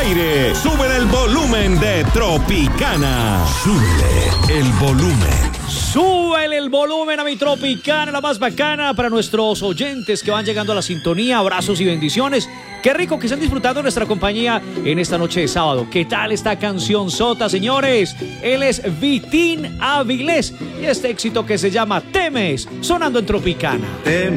aire. Sube el volumen de Tropicana. Súbele el volumen. Súbele el volumen a mi Tropicana, la más bacana para nuestros oyentes que van llegando a la sintonía. Abrazos y bendiciones. Qué rico que estén disfrutando de nuestra compañía en esta noche de sábado. ¿Qué tal esta canción sota, señores? Él es Vitín Avilés y este éxito que se llama Temes, sonando en Tropicana.